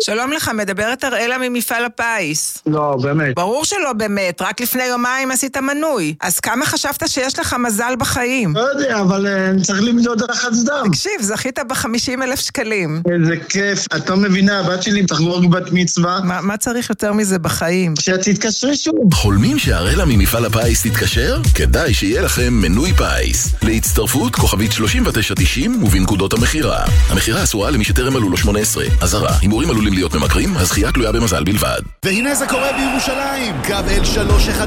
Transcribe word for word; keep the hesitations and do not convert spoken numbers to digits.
שלום לך, מדברת אראלה ממפעל הפיס. לא, באמת. ברור שלא באמת, רק לפני יומיים עשית מנוי. אז כמה חשבת שיש לך מזל בחיים? לא יודע, אבל אני צריך למדוד לחץ דם. תקשיב, זכית ב-חמישים אלף שקלים. איזה כיף. את לא מבינה, הבת שלי תחגוג בת מצווה. מה, מה צריך יותר מזה בחיים? שתתקשרי שוב. חולמים שאראלה ממפעל הפיס תתקשר? כדאי שיהיה לכם מנוי פיס. להצטרפות כוכבית שלושים ותשע תשעים ובנקודות המחירה. המחירה אסורה למי שטרם מלאו לו שמונה עשרה. אזהרה, הימורים עלולים להיות ממכרים, הזכייה תלויה במזל בלבד. והנה זה קורה בירושלים. קו אל שלוש אחת